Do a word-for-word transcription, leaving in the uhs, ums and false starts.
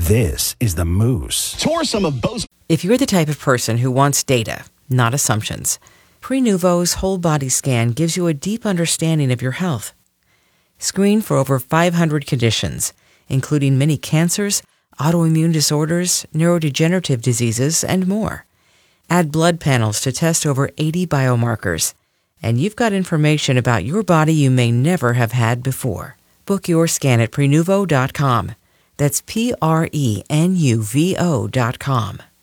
This is The Moose. Tour some of Bo's. If you're the type of person who wants data, not assumptions, Prenuvo's whole body scan gives you a deep understanding of your health. Screen for over five hundred conditions, including many cancers, autoimmune disorders, neurodegenerative diseases, and more. Add blood panels to test over eighty biomarkers, and you've got information about your body you may never have had before. Book your scan at Prenuvo dot com. That's P R E N U V O dot com.